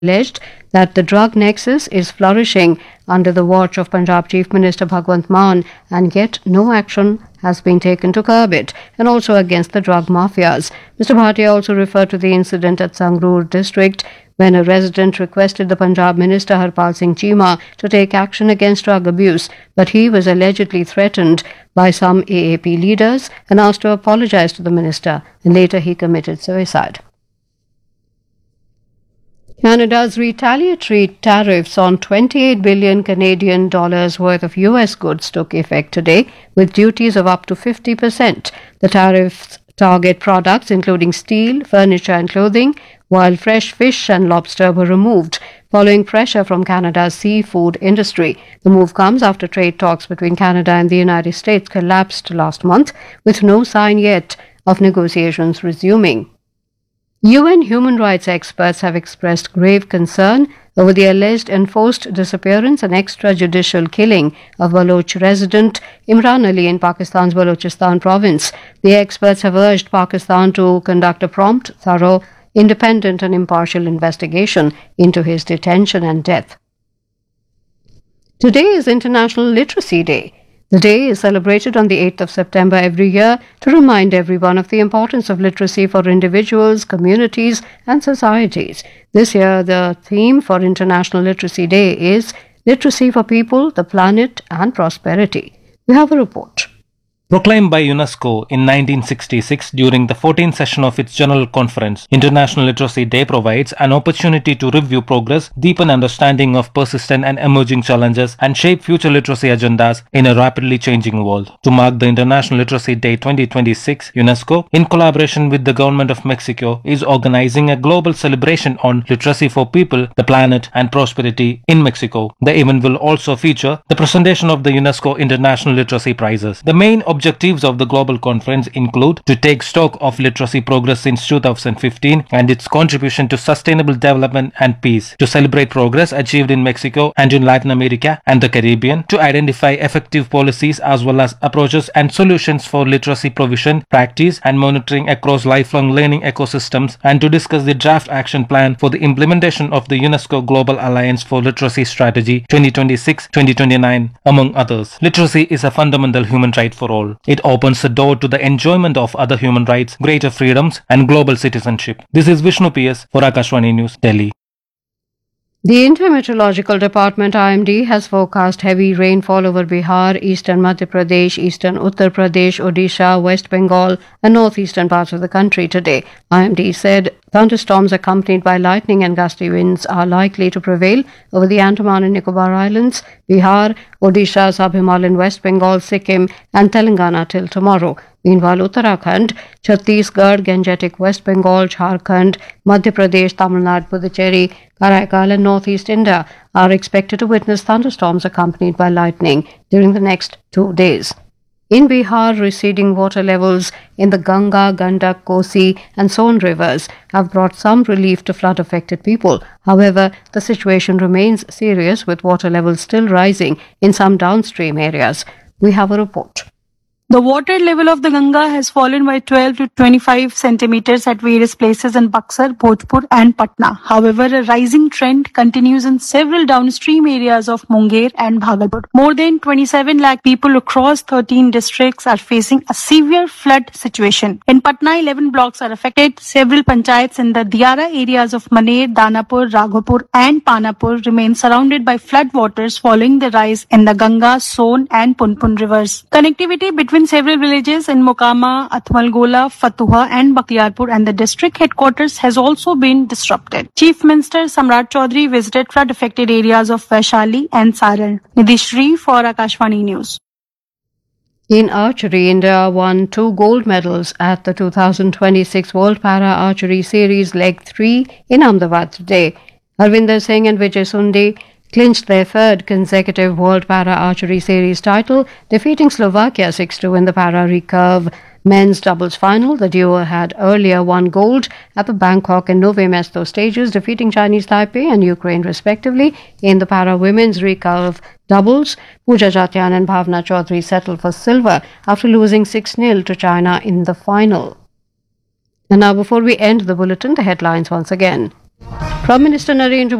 alleged that the drug nexus is flourishing under the watch of Punjab Chief Minister Bhagwant Mann, and yet no action has been taken to curb it, and also against the drug mafias. Mr. Bhatia also referred to the incident at Sangrur district when a resident requested the Punjab Minister Harpal Singh Cheema to take action against drug abuse, but he was allegedly threatened by some AAP leaders and asked to apologise to the minister, and later he committed suicide. Canada's retaliatory tariffs on 28 billion Canadian dollars worth of US goods took effect today, with duties of up to 50%. The tariffs target products including steel, furniture and clothing, while fresh fish and lobster were removed, following pressure from Canada's seafood industry. The move comes after trade talks between Canada and the United States collapsed last month, with no sign yet of negotiations resuming. UN human rights experts have expressed grave concern over the alleged enforced disappearance and extrajudicial killing of Baloch resident Imran Ali in Pakistan's Balochistan province. The experts have urged Pakistan to conduct a prompt, thorough, independent and impartial investigation into his detention and death. Today is International Literacy Day. The day is celebrated on the 8th of September every year to remind everyone of the importance of literacy for individuals, communities and societies. This year, the theme for International Literacy Day is Literacy for People, the Planet and Prosperity. We have a report. Proclaimed by UNESCO in 1966 during the 14th session of its General Conference, International Literacy Day provides an opportunity to review progress, deepen understanding of persistent and emerging challenges, and shape future literacy agendas in a rapidly changing world. To mark the International Literacy Day 2026, UNESCO, in collaboration with the Government of Mexico, is organizing a global celebration on literacy for people, the planet, and prosperity in Mexico. The event will also feature the presentation of the UNESCO International Literacy Prizes. The main objectives of the global conference include to take stock of literacy progress since 2015 and its contribution to sustainable development and peace, to celebrate progress achieved in Mexico and in Latin America and the Caribbean, to identify effective policies as well as approaches and solutions for literacy provision, practice and monitoring across lifelong learning ecosystems, and to discuss the draft action plan for the implementation of the UNESCO Global Alliance for Literacy Strategy 2026-2029, among others. Literacy is a fundamental human right for all. It opens the door to the enjoyment of other human rights, greater freedoms, and global citizenship. This is Vishnu PS for Akashvani News, Delhi. The Intermeteorological Department IMD has forecast heavy rainfall over Bihar, eastern Madhya Pradesh, eastern Uttar Pradesh, Odisha, West Bengal and northeastern parts of the country today. IMD said thunderstorms accompanied by lightning and gusty winds are likely to prevail over the Andaman and Nicobar Islands, Bihar, Odisha, Sub-Himalayan West Bengal, Sikkim and Telangana till tomorrow. Meanwhile, Uttarakhand, Chhattisgarh, Gangetic West Bengal, Jharkhand, Madhya Pradesh, Tamil Nadu, Puducherry, Karaikal and northeast India are expected to witness thunderstorms accompanied by lightning during the next 2 days. In Bihar, receding water levels in the Ganga, Gandak, Kosi and Son rivers have brought some relief to flood-affected people. However, the situation remains serious, with water levels still rising in some downstream areas. We have a report. The water level of the Ganga has fallen by 12 to 25 centimeters at various places in Buxar, Bhojpur and Patna. However, a rising trend continues in several downstream areas of Munger and Bhagalpur. More than 27 lakh people across 13 districts are facing a severe flood situation. In Patna, 11 blocks are affected. Several panchayats in the Diara areas of Maner, Danapur, Raghopur and Panapur remain surrounded by flood waters following the rise in the Ganga, Son and Punpun rivers. Connectivity between several villages in Mokama, Athmalgola, Fatuha and Bakhtiyarpur and the district headquarters has also been disrupted. Chief Minister Samrat Chaudhary visited flood-affected areas of Vaishali and Saran. Nidhishri for Akashvani News. In archery, India won 2 gold medals at the 2026 World Para Archery Series Leg 3 in Ahmedabad today. Harvinder Singh and Vijay Sundi clinched their 3rd consecutive World Para Archery Series title, defeating Slovakia 6-2 in the para recurve men's doubles final. The duo had earlier won gold at the Bangkok and Nove Mesto stages, defeating Chinese Taipei and Ukraine respectively. In the para women's recurve doubles, Pooja Jatian and Bhavna Chaudhary settled for silver after losing 6-0 to China in the final. And now, before we end the bulletin, the headlines once again. Prime Minister Narendra